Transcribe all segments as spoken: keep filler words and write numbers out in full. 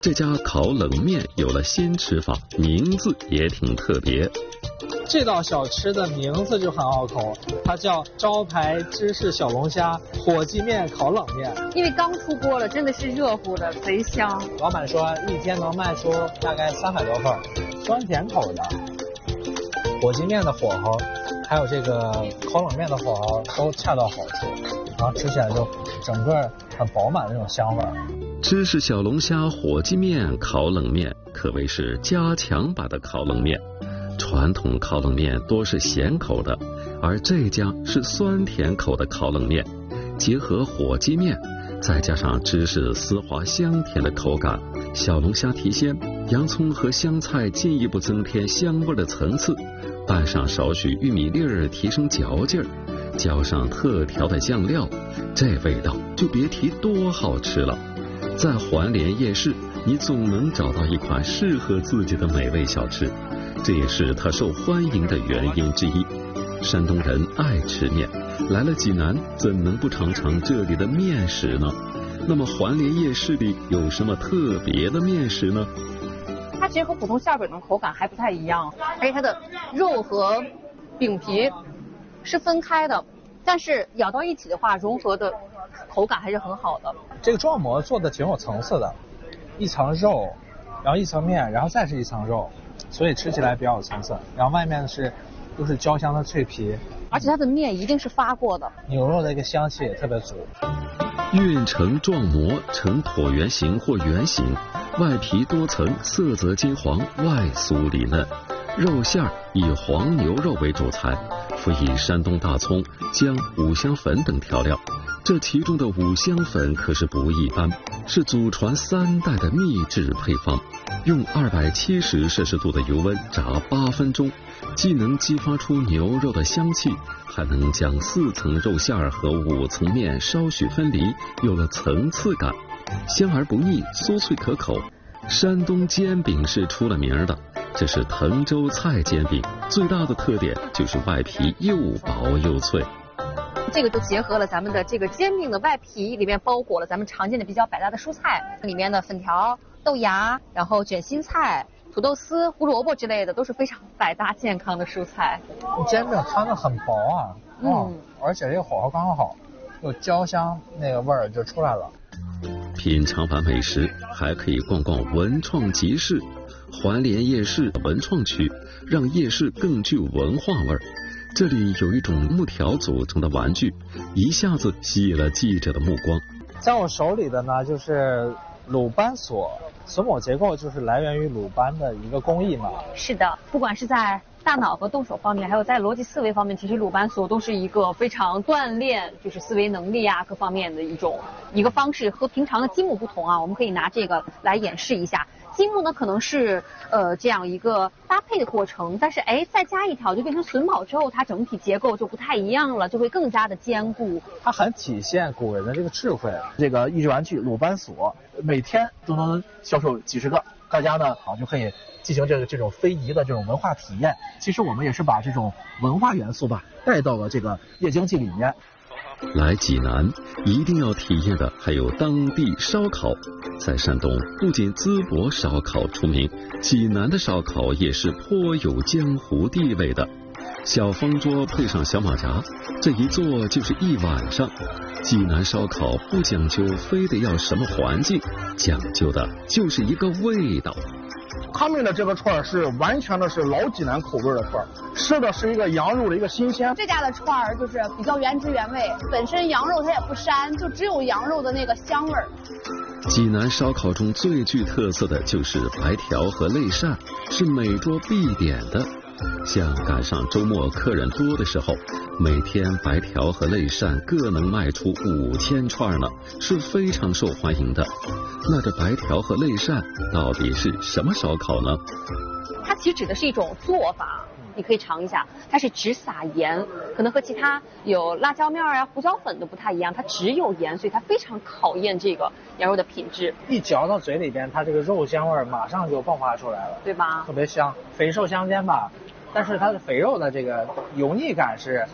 这家烤冷面有了新吃法，名字也挺特别。 这道小吃的名字就很拗口，它叫招牌芝士小龙虾火鸡面烤冷面。 因为刚出锅了，真的是热乎的，贼香。 老板说一天能卖出大概三百多份，酸甜口的火鸡面的火候，还有这个烤冷面的火候都恰到好处，然后吃起来就整个很饱满的那种香味。 芝士小龙虾火鸡面烤冷面可谓是加强版的烤冷面。传统烤冷面多是咸口的，而这家是酸甜口的烤冷面，结合火鸡面，再加上芝士丝滑香甜的口感，小龙虾提鲜，洋葱和香菜进一步增添香味的层次，拌上少许玉米粒儿提升嚼劲儿，浇上特调的酱料，这味道就别提多好吃了。在环联夜市，你总能找到一款适合自己的美味小吃，这也是它受欢迎的原因之一。山东人爱吃面，来了济南怎能不尝尝这里的面食呢？那么环联夜市里有什么特别的面食呢？ 它其实和普通馅饼的口感还不太一样，而且它的肉和饼皮是分开的，但是咬到一起的话，融合的口感还是很好的。 这个撞馍做的挺有层次的，一层肉，然后一层面，然后再是一层肉，所以吃起来比较有层次。然后外面是都是焦香的脆皮， 而且它的面一定是发过的， 牛肉的一个香气也特别足。 运成撞馍呈椭圆形或圆形，外皮多层，色泽金黄，外酥里嫩。肉馅以黄牛肉为主材，辅以山东大葱、姜、五香粉等调料。这其中的五香粉可是不一般，是祖传三代的秘制配方，用二百七十摄氏度的油温炸八分钟，既能激发出牛肉的香气，还能将四层肉馅和五层面稍许分离，有了层次感，香而不腻，酥脆可口。山东煎饼是出了名的，这是滕州菜煎饼，最大的特点就是外皮又薄又脆。 这个就结合了咱们的这个煎饼的外皮，里面包裹了咱们常见的比较百搭的蔬菜，里面的粉条、豆芽，然后卷心菜、土豆丝、胡萝卜之类的，都是非常百搭健康的蔬菜。 煎饼摊的很薄啊，嗯，哦、而且这个火候刚刚好，有焦香那个味儿就出来了。 品尝完美食，还可以逛逛文创集市。环联夜市文创区让夜市更具文化味儿。这里有一种木条组成的玩具，一下子吸引了记者的目光。 在我手里的呢，就是鲁班锁，锁母结构就是来源于鲁班的一个工艺嘛。 是的，不管是在大脑和动手方面，还有在逻辑思维方面，其实鲁班锁都是一个非常锻炼就是思维能力啊各方面的一种一个方式。和平常的积木不同啊，我们可以拿这个来演示一下。积木呢可能是呃这样一个搭配的过程，但是哎再加一条就变成榫卯之后，它整体结构就不太一样了，就会更加的坚固。 它很体现古人的这个智慧。 这个益智玩具鲁班锁每天都能销售几十个，大家呢好就可以进行这个这种非遗的这种文化体验。其实我们也是把这种文化元素吧带到了这个夜经济里面。 来济南一定要体验的还有当地烧烤。在山东不仅淄博烧烤出名，济南的烧烤也是颇有江湖地位的。小方桌配上小马甲，这一坐就是一晚上。济南烧烤不讲究非得要什么环境，讲究的就是一个味道。 他们的这个串是完全的是老济南口味的串，吃的是一个羊肉的一个新鲜。 这家的串儿就是比较原汁原味，本身羊肉它也不膻，就只有羊肉的那个香味儿。 济南烧烤中最具特色的就是白条和肋扇，是每桌必点的。像赶上周末客人多的时候，每天白条和肋扇各能卖出五千串呢，是非常受欢迎的。那这白条和肋扇到底是什么烧烤呢？ 它其实指的是一种做法，你可以尝一下，它是只撒盐，可能和其他有辣椒面啊、胡椒粉都不太一样，它只有盐，所以它非常考验这个羊肉的品质。 一嚼到嘴里边，它这个肉香味马上就迸发出来了， 对吧？ 特别香，肥瘦相间吧。但是它的肥肉的这个油腻感是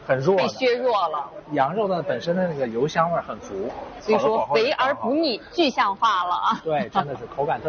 很弱的， 被削弱了。 羊肉的本身的那个油香味很足， 所以说肥而不不腻，具象化了啊。 对，真的是口感特别。